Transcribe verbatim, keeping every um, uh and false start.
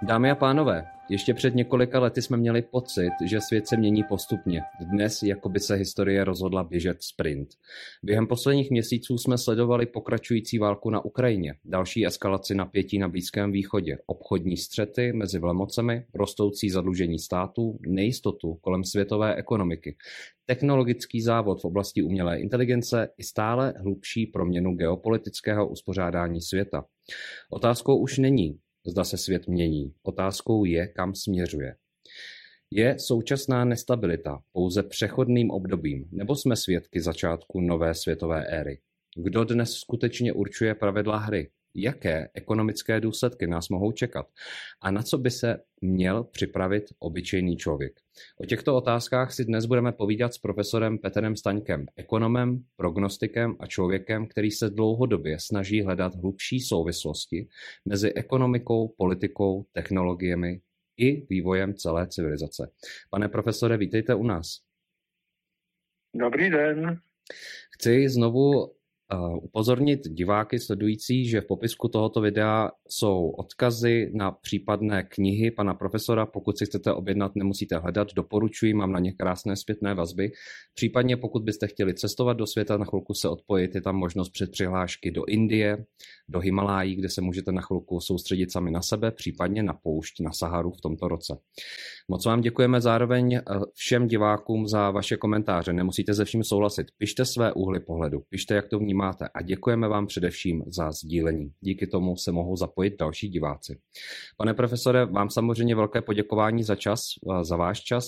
Dámy a pánové, ještě před několika lety jsme měli pocit, že svět se mění postupně. Dnes jako by se historie rozhodla běžet sprint. Během posledních měsíců jsme sledovali pokračující válku na Ukrajině, další eskalaci napětí na Blízkém východě, obchodní střety mezi velmocemi, rostoucí zadlužení států, nejistotu kolem světové ekonomiky, technologický závod v oblasti umělé inteligence i stále hlubší proměnu geopolitického uspořádání světa. Otázkou už není, zda se svět mění. Otázkou je, kam směřuje. Je současná nestabilita pouze přechodným obdobím, nebo jsme svědky začátku nové světové éry? Kdo dnes skutečně určuje pravidla hry? Jaké ekonomické důsledky nás mohou čekat? A na co by se měl připravit obyčejný člověk? O těchto otázkách si dnes budeme povídat s profesorem Petrem Staňkem, ekonomem, prognostikem a člověkem, který se dlouhodobě snaží hledat hlubší souvislosti mezi ekonomikou, politikou, technologiemi i vývojem celé civilizace. Pane profesore, vítejte u nás. Dobrý den. Chci znovu Uh, upozornit diváky sledující, že v popisku tohoto videa jsou odkazy na případné knihy pana profesora. Pokud si chcete objednat, nemusíte hledat, doporučuji, mám na ně krásné zpětné vazby. Případně pokud byste chtěli cestovat do světa, na chvilku se odpojit, je tam možnost předpřihlášky do Indie, do Himalájí, kde se můžete na chvilku soustředit sami na sebe, případně na poušť, na Saharu v tomto roce. Moc vám děkujeme zároveň všem divákům za vaše komentáře. Nemusíte se vším souhlasit. Pište své úhly pohledu, pište, jak to vnímáte. Máte a děkujeme vám především za sdílení. Díky tomu se mohou zapojit další diváci. Pane profesore, vám samozřejmě velké poděkování za čas, za váš čas.